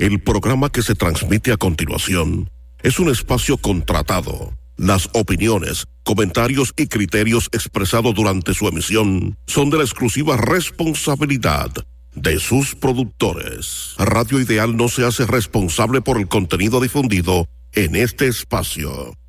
El programa que se transmite a continuación es un espacio contratado. Las opiniones, comentarios y criterios expresados durante su emisión son de la exclusiva responsabilidad de sus productores. Radio Ideal no se hace responsable por el contenido difundido en este espacio.